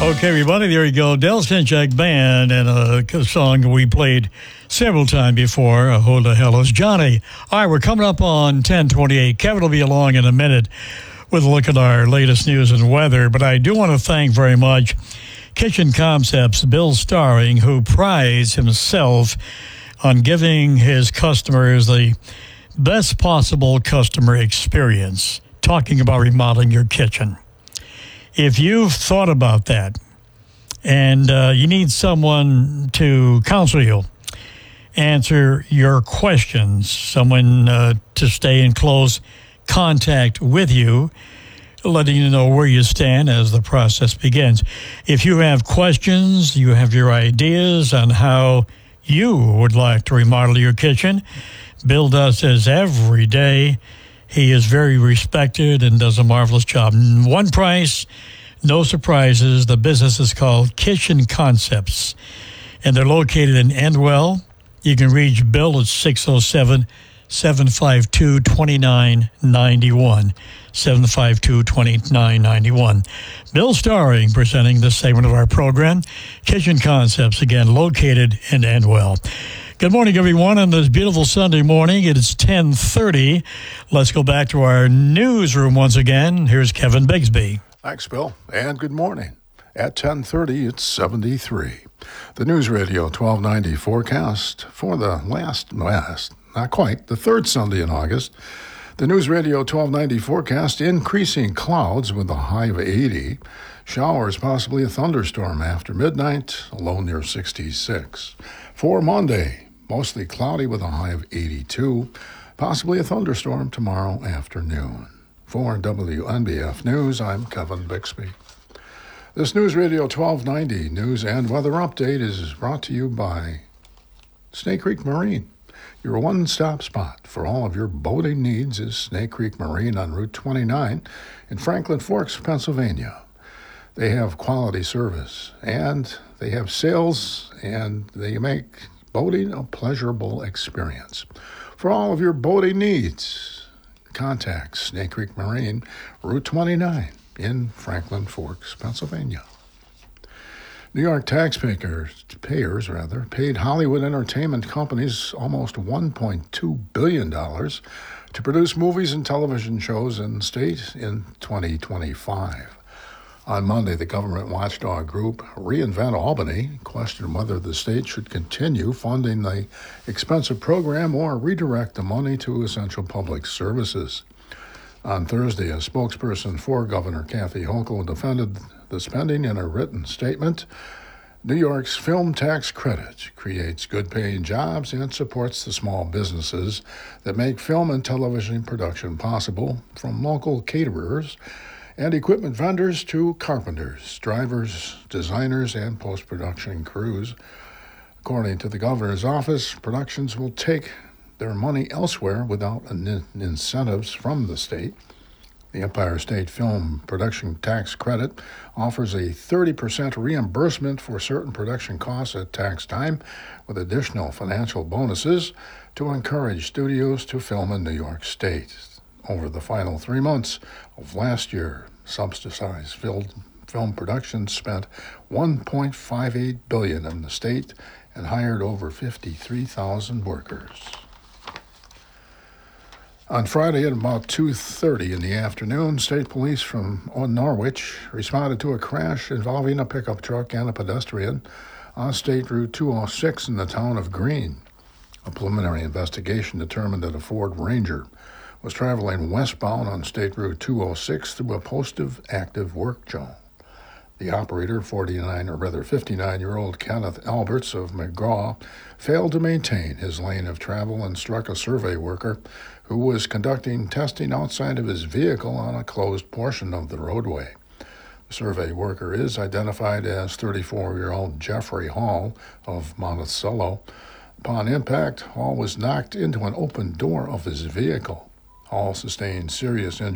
Okay, everybody, there you go. Del Sinchak Band and a song we played several times before. Who the hell is Johnny? All right, we're coming up on 1028. Kevin will be along in a minute with a look at our latest news and weather. But I do want to thank very much Kitchen Concepts, Bill Starring, who prides himself on giving his customers the best possible customer experience, talking about remodeling your kitchen. If you've thought about that and you need someone to counsel you, answer your questions, someone to stay in close contact with you, letting you know where you stand as the process begins. If you have questions, you have your ideas on how you would like to remodel your kitchen, Bill does this every day. He is very respected and does a marvelous job. One price, no surprises. The business is called Kitchen Concepts, and they're located in Endwell. You can reach Bill at 607-752-2991, 752-2991. Bill Starring presenting this segment of our program, Kitchen Concepts, again, located in Endwell. Good morning, everyone, on this beautiful Sunday morning. It is 10:30. Let's go back to our newsroom once again. Here's Kevin Bigsby. Thanks, Bill, and good morning. At 10:30, it's 73. The News Radio 1290 forecast for the not quite, the third Sunday in August. The News Radio 1290 forecast, increasing clouds with a high of 80. Showers, possibly a thunderstorm after midnight, a low near 66. For Monday, mostly cloudy with a high of 82. Possibly a thunderstorm tomorrow afternoon. For WNBF News, I'm Kevin Bixby. This News Radio 1290 news and weather update is brought to you by Snake Creek Marine. Your one-stop spot for all of your boating needs is Snake Creek Marine on Route 29 in Franklin Forks, Pennsylvania. They have quality service, and they have sales, and they make boating a pleasurable experience. For all of your boating needs, contact Snake Creek Marine, Route 29 in Franklin Forks, Pennsylvania. New York taxpayers paid Hollywood entertainment companies almost $1.2 billion to produce movies and television shows in the state in 2025. On Monday, the government watchdog group Reinvent Albany questioned whether the state should continue funding the expensive program or redirect the money to essential public services. On Thursday, a spokesperson for Governor Kathy Hochul defended the spending in a written statement. New York's film tax credit creates good-paying jobs and supports the small businesses that make film and television production possible, from local caterers and equipment vendors to carpenters, drivers, designers, and post-production crews. According to the governor's office, productions will take their money elsewhere without incentives from the state. The Empire State Film Production Tax Credit offers a 30% reimbursement for certain production costs at tax time, with additional financial bonuses to encourage studios to film in New York State. Over the final 3 months of last year, subsidized film productions spent $1.58 billion in the state and hired over 53,000 workers. On Friday at about 2:30 in the afternoon, state police from Norwich responded to a crash involving a pickup truck and a pedestrian on State Route 206 in the town of Greene. A preliminary investigation determined that a Ford Ranger was traveling westbound on State Route 206 through a post-active work zone. The operator, 59-year-old Kenneth Alberts of McGraw, failed to maintain his lane of travel and struck a survey worker who was conducting testing outside of his vehicle on a closed portion of the roadway. The survey worker is identified as 34-year-old Jeffrey Hall of Monticello. Upon impact, Hall was knocked into an open door of his vehicle. Hall sustained serious injuries